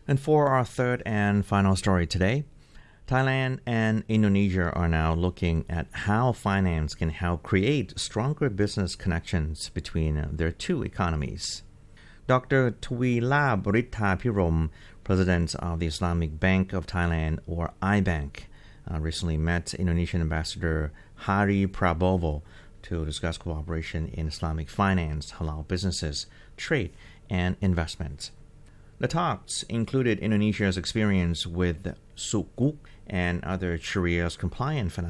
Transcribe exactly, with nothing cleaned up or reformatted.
And for our third and final story today, Thailand and Indonesia are now looking at how finance can help create stronger business connections between their two economies. Doctor Tuilab Ritha Pirom, president of the Islamic Bank of Thailand, or I bank, uh, recently met Indonesian Ambassador Hari Prabowo to discuss cooperation in Islamic finance, halal businesses, trade, and investment. The talks included Indonesia's experience with Sukuk and other Sharia's compliant financial